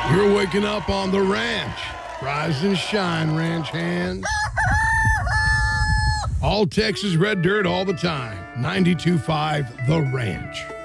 You're waking up on the ranch. Rise and shine, ranch hands. All Texas red dirt all the time. 92.5 The Ranch.